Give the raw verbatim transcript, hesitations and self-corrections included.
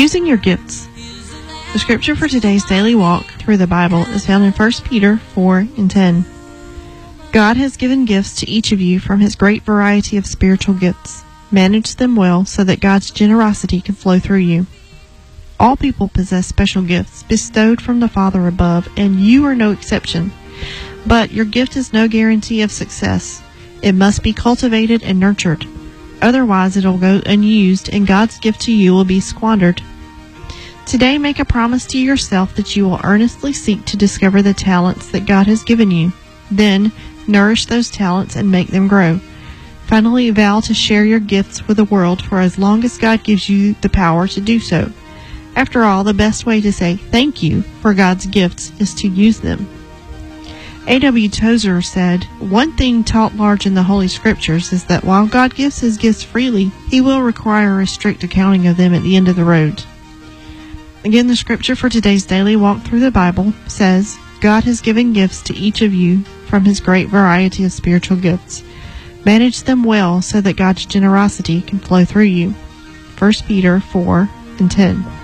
Using your gifts. The scripture for today's daily walk through the Bible is found in First Peter four and ten. God has given gifts to each of you from his great variety of spiritual gifts. Manage them well so that God's generosity can flow through you. All people possess special gifts bestowed from the Father above, and you are no exception. But your gift is no guarantee of success. It must be cultivated and nurtured. Otherwise, it will go unused, and God's gift to you will be squandered. Today, make a promise to yourself that you will earnestly seek to discover the talents that God has given you. Then, nourish those talents and make them grow. Finally, vow to share your gifts with the world for as long as God gives you the power to do so. After all, the best way to say thank you for God's gifts is to use them. A W Tozer said, "One thing taught large in the Holy Scriptures is that while God gives his gifts freely, he will require a strict accounting of them at the end of the road." Again, the scripture for today's daily walk through the Bible says, God has given gifts to each of you from his great variety of spiritual gifts. Manage them well so that God's generosity can flow through you. First Peter four and ten.